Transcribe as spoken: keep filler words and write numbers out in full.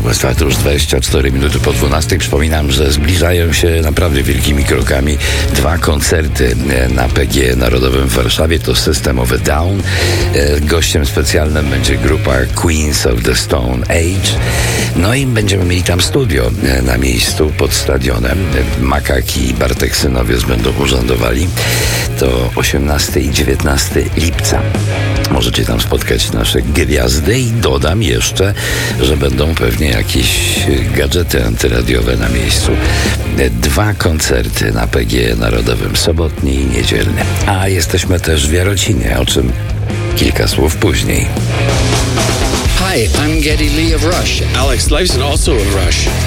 Państwa, to już dwadzieścia cztery minuty po dwunastej. Przypominam, że zbliżają się naprawdę wielkimi krokami dwa koncerty na P G E Narodowym w Warszawie. To System of a Down. Gościem specjalnym będzie grupa Queens of the Stone Age. No i będziemy mieli tam studio na miejscu pod stadionem. Makaki i Bartek Synowiec będą urzędowali. To osiemnastego i dziewiętnastego lipca. Możecie tam spotkać nasze gwiazdy i dodam jeszcze, że będą pewnie jakieś gadżety antyradiowe na miejscu. Dwa koncerty na P G E Narodowym, sobotni i niedzielny. A jesteśmy też w Jarocinie, o czym kilka słów później. Hi, I'm Geddy Lee of Rush. Alex Lifeson, also of Rush.